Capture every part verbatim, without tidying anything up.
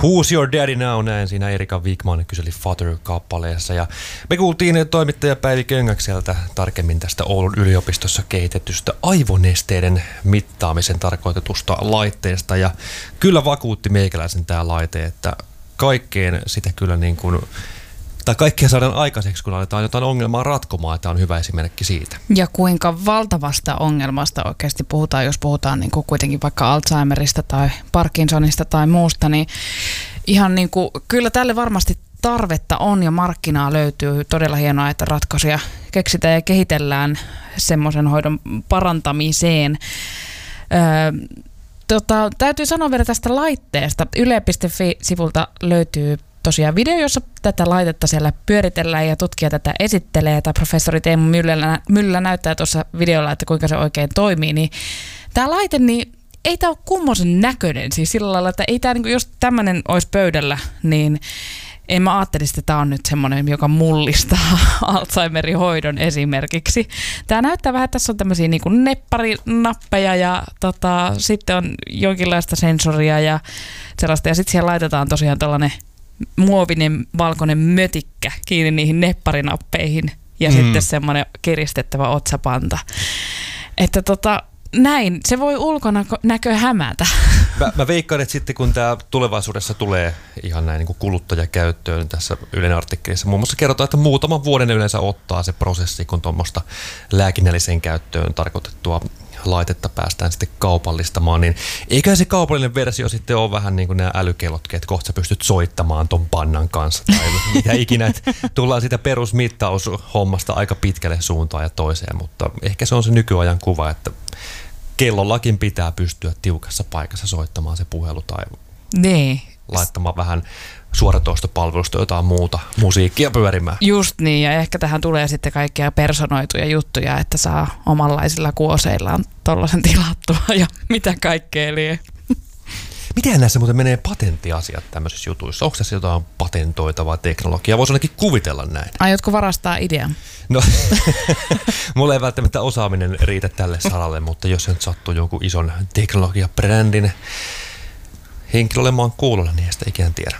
Who's Your Daddy Now, näin siinä Erika Wigman kyseli Father-kappaleessa. Ja me kuultiin toimittaja Päivi Köngäkseltä tarkemmin tästä Oulun yliopistossa kehitetystä aivonesteiden mittaamisen tarkoitetusta laitteesta. Ja kyllä vakuutti meikäläisen tämä laite, että kaikkeen sitä kyllä niin kuin, tai kaikkea saadaan aikaiseksi, kun aletaan jotain ongelmaa ratkomaan, että on hyvä esimerkki siitä. Ja kuinka valtavasta ongelmasta oikeasti puhutaan, jos puhutaan niin kuin kuitenkin vaikka Alzheimerista tai Parkinsonista tai muusta, niin ihan niin kuin, kyllä tälle varmasti tarvetta on ja markkinaa löytyy. Todella hienoa, että ratkaisuja keksitään ja kehitellään semmoisen hoidon parantamiseen. Öö, tota, täytyy sanoa vielä tästä laitteesta. Yle piste fi-sivulta löytyy tosiaan video, jossa tätä laitetta siellä pyöritellään ja tutkija tätä esittelee. Tämä professori Teemu Myllylä, Myllylä näyttää tuossa videolla, että kuinka se oikein toimii. Niin tämä laite, niin ei tämä ole kummoisen näköinen. Siis sillä lailla, että ei tämä, niin jos tämmöinen olisi pöydällä, niin en mä ajattelisi, että tämä on nyt semmoinen, joka mullistaa Alzheimerin hoidon esimerkiksi. Tämä näyttää vähän, tässä on tämmöisiä niin kuin nepparinappeja ja tota, sitten on jonkinlaista sensoria ja sellaista. Ja sitten siellä laitetaan tosiaan tällainen muovinen valkoinen mötikkä kiinni niihin nepparinappeihin ja mm. sitten semmoinen kiristettävä otsapanta. Että tota, näin, se voi ulkona näkö hämätä. Mä, mä veikkaan, että sitten kun tämä tulevaisuudessa tulee ihan näin niin kuin kuluttajakäyttöön tässä Ylen artikkelissa, muun muassa kerrotaan, että muutaman vuoden yleensä ottaa se prosessi, kun tuommoista lääkinnälliseen käyttöön tarkoitettua laitetta päästään sitten kaupallistamaan, niin eikä se kaupallinen versio sitten ole vähän niin kuin nämä älykellotkin, että kohta sä pystyt soittamaan ton pannan kanssa tai mitä ikinä, että tullaan sitä perusmittaushommasta aika pitkälle suuntaan ja toiseen, mutta ehkä se on se nykyajan kuva, että kellollakin pitää pystyä tiukassa paikassa soittamaan se puhelu tai niin laittamaan vähän suoratoistopalvelusta jotain muuta musiikkia pyörimään. Just niin, ja ehkä tähän tulee sitten kaikkia personoituja juttuja, että saa omanlaisilla kuoseillaan tollaisen tilattua ja mitä kaikkea lie. Miten näissä muuten menee patenttiasiat tämmöisissä jutuissa? Onko tässä jotain patentoitavaa teknologiaa? Voisi ainakin kuvitella näin. Aiotko varastaa idean? No, mulla ei välttämättä osaaminen riitä tälle saralle, mutta jos se nyt sattuu jonkun ison teknologiabrändin henkilö olemaan kuulolla, niin ei sitä ikään tiedä.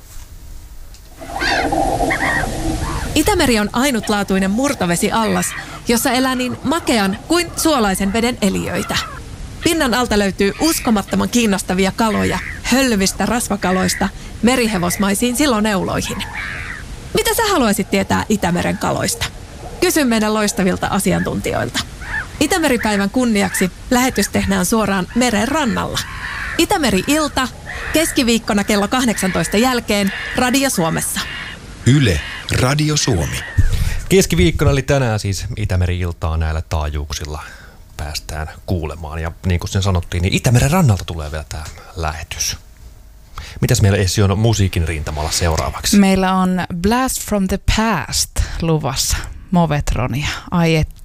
Itämeri on ainutlaatuinen murtovesiallas, jossa elää niin makean kuin suolaisen veden eliöitä. Pinnan alta löytyy uskomattoman kiinnostavia kaloja, höllyvistä rasvakaloista merihevosmaisiin siloneuloihin. Mitä sä haluaisit tietää Itämeren kaloista? Kysy meidän loistavilta asiantuntijoilta. Itämeripäivän kunniaksi lähetys tehdään suoraan meren rannalla. Itämeri-ilta, keskiviikkona kello kahdeksantoista jälkeen, Radio Suomessa. Yle, Radio Suomi. Keskiviikkona eli tänään siis Itämeri-iltaa näillä taajuuksilla päästään kuulemaan. Ja niin kuin sen sanottiin, niin Itämeren rannalta tulee vielä tämä lähetys. Mitäs meillä Essi on musiikin rintamalla seuraavaksi? Meillä on Blast from the Past luvassa, Movetronia. Ai että.